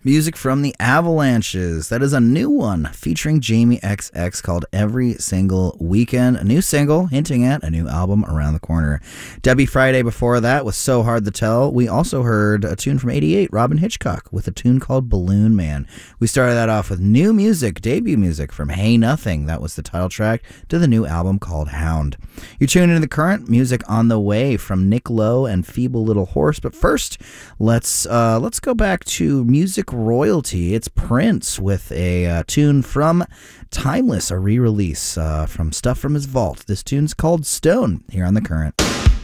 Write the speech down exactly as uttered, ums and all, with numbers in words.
Music from the Avalanches. That is a new one featuring Jamie X X called Every Single Weekend. A new single hinting at a new album around the corner. Debbie Friday before that was So Hard to Tell. We also heard a tune from eighty-eight, Robin Hitchcock, with a tune called Balloon Man. We started that off with new music, debut music from Hey Nothing. That was the title track to the new album called Hound. You're tuned into the current music on the way from Nick Lowe and Feeble Little Horse. But first, let's uh, let's go back to music royalty. It's Prince with a uh, tune from Timeless, a re-release uh, from stuff from his vault. This tune's called Stone here on The Current.